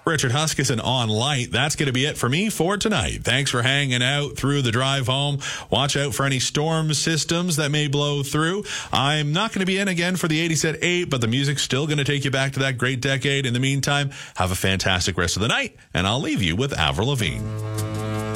Richard Huskisson on Light. That's going to be it for me for tonight. Thanks for hanging out through the drive home. Watch out for any storm systems that may blow through. I'm not going to be in again for the 80s at 8, but the music's still going to take you back to that great decade. In the meantime, have a fantastic rest of the night, and I'll leave you with Avril Lavigne.